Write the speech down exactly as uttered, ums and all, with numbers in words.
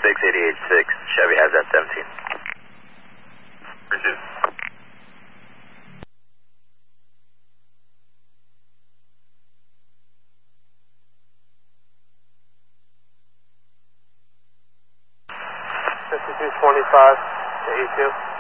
six eighty-eight six, Chevy has that seventeen. Appreciate it. fifty-two twenty-five to E two.